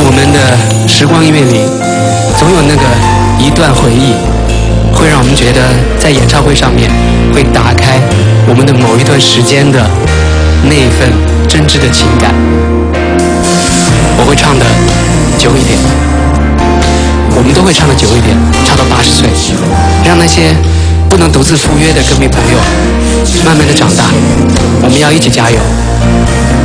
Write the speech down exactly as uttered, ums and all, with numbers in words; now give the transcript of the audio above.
我们的时光音乐里，总有那个一段回忆，会让我们觉得在演唱会上面会打开我们的某一段时间的那一份真挚的情感。我会唱的久一点，我们都会唱的久一点，唱到八十岁，让那些不能独自赴约的歌迷朋友慢慢的长大，我们要一起加油。